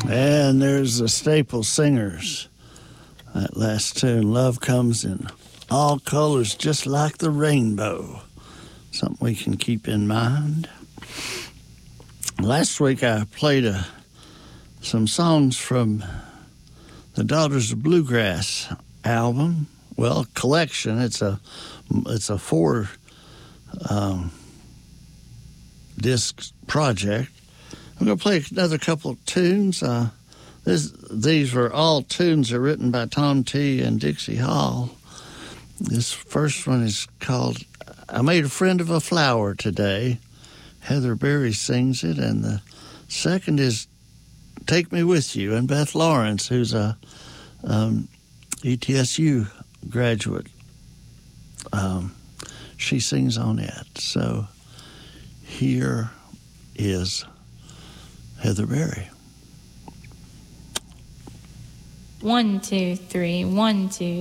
And there's the Staple Singers. That last tune, Love Comes in All Colors, Just Like the Rainbow. Something we can keep in mind. Last week I played some songs from the Daughters of Bluegrass album. Well, collection. It's a 4 disc project. I'm going to play another couple of tunes. These were all tunes that are written by Tom T. and Dixie Hall. This first one is called I Made a Friend of a Flower Today. Heather Berry sings it. And the second is Take Me With You. And Beth Lawrence, who's a ETSU graduate, she sings on it. So here is Heather Berry. 1, 2, 3, 1, 2.